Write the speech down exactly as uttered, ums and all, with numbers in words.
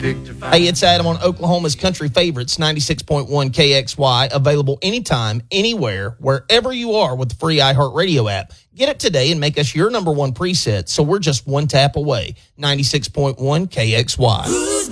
Hey, it's Adam on Oklahoma's Country Favorites, ninety-six point one K X Y, available anytime, anywhere, wherever you are with the free iHeartRadio app. Get it today and make us your number one preset, so we're just one tap away. ninety-six point one K X Y.